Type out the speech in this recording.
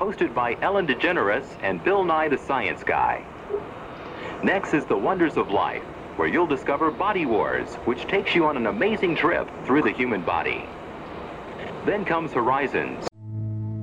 hosted by Ellen DeGeneres and Bill Nye the Science Guy. Next is The Wonders of Life, where you'll discover Body Wars, which takes you on an amazing trip through the human body. Then comes Horizons,